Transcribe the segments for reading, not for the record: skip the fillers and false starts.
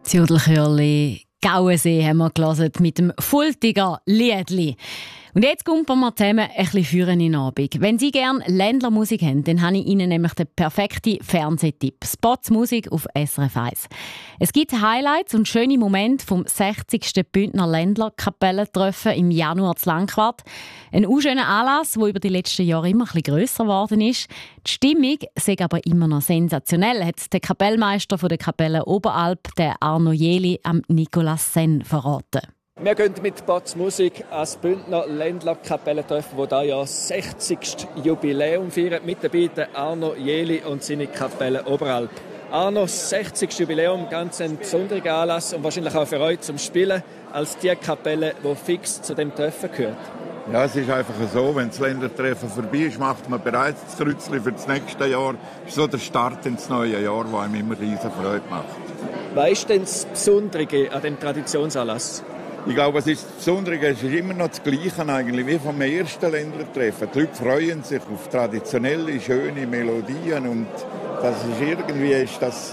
Zürdelchörli Gauensee haben wir gelesen mit dem Fultiger Liedli. Und jetzt kommen wir zusammen ein bisschen führen in den Abend. Wenn Sie gerne Ländlermusik haben, dann habe ich Ihnen nämlich den perfekten Fernsehtipp. Spots Musik auf SRF 1. Es gibt Highlights und schöne Momente vom 60. Bündner Ländlerkapellentreffen im Januar zu Langquart. Ein unschöner Anlass, der über die letzten Jahre immer ein bisschen grösser geworden ist. Die Stimmung ist aber immer noch sensationell, hat der Kapellmeister von der Kapelle Oberalp, der Arno Jeli, am Nicolas Senn verraten. Wir gehen mit Spots Musik ans Bündner Ländlerkapellentreffen, das dieses Jahr das 60. Jubiläum feiert. Mit dabei der Arno Jeli und seine Kapelle Oberalp. Arno, das 60. Jubiläum, ganz ein besonderer Anlass und wahrscheinlich auch für euch zum Spielen als die Kapelle, die fix zu dem Treffen gehört. Ja, es ist einfach so, wenn das Ländertreffen vorbei ist, macht man bereits das Kreuzchen für das nächste Jahr. Das ist so der Start ins neue Jahr, der einem immer riesen Freude macht. Was ist denn das Besondere an dem Traditionsanlass? Ich glaube, es ist das Besondere, es ist immer noch das Gleiche eigentlich wie vom ersten Ländertreffen. Die Leute freuen sich auf traditionelle, schöne Melodien und das ist irgendwie,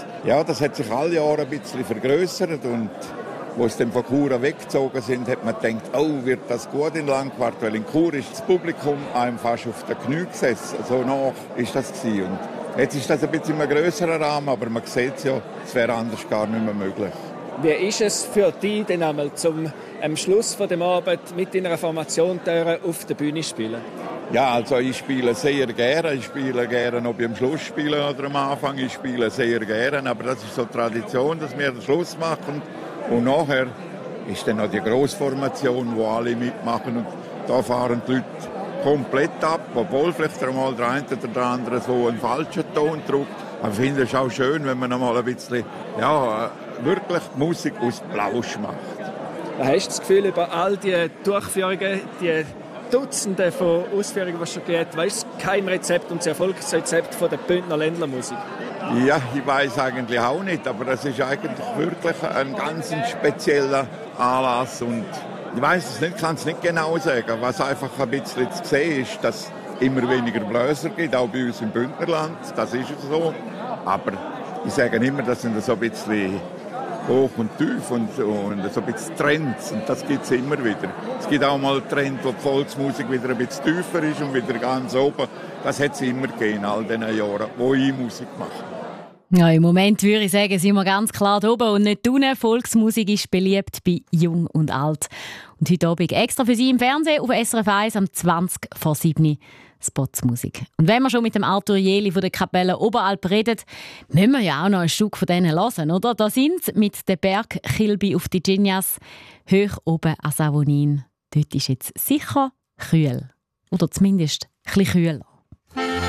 das hat sich alle Jahre ein bisschen vergrössert und wo sie dann von Chur weggezogen sind, hat man gedacht, oh, wird das gut in Langquart, weil in Chur ist das Publikum einem fast auf den Knien gesessen. So nach ist das gewesen. Und jetzt ist das ein bisschen ein grösserer Rahmen, aber man sieht es ja, es wäre anders gar nicht mehr möglich. Wie ist es für dich denn einmal am Schluss von dem Abend mit deiner Formation auf der Bühne spielen? Ja, also ich spiele sehr gerne. Ich spiele gerne, ob ich am Schluss spiele oder am Anfang. Ich spiele sehr gerne, aber das ist so Tradition, dass wir den Schluss machen. Und nachher ist dann noch die Grossformation, wo alle mitmachen. Und da fahren die Leute komplett ab, obwohl vielleicht einmal der eine oder der andere so einen falschen Ton drückt. Aber ich finde es auch schön, wenn man einmal ein bisschen, wirklich die Musik aus Plausch macht. Was hast du das Gefühl über all die Durchführungen, die Dutzende von Ausführungen, die es schon gibt? Was ist das Geheimrezept und das Erfolgsrezept von der Bündner Ländlermusik? Ja, ich weiß eigentlich auch nicht, aber das ist eigentlich wirklich ein ganz spezieller Anlass und ich weiß es nicht, kann es nicht genau sagen. Was einfach ein bisschen zu sehen ist, dass es immer weniger Bläser gibt, auch bei uns im Bündnerland, das ist so. Aber ich sage immer, das sind so ein bisschen hoch und tief und so ein bisschen Trends und das gibt es immer wieder. Es gibt auch mal einen Trend, wo die Volksmusik wieder ein bisschen tiefer ist und wieder ganz oben. Das hat es immer gegeben in all diesen Jahren, wo ich Musik mache. Ja, im Moment würde ich sagen, sind wir ganz klar da oben und nicht unten. Volksmusik ist beliebt bei Jung und Alt. Und heute Abend extra für Sie im Fernsehen auf SRF 1 am 20:07 Spotsmusik. Und wenn wir schon mit dem Arthur Jeli von der Kapelle Oberalp reden, müssen wir ja auch noch ein Stück von denen hören, oder? Da sind sie mit der Bergkilbi auf die Genias, hoch oben an Savonin. Dort ist jetzt sicher kühl. Oder zumindest ein bisschen kühler.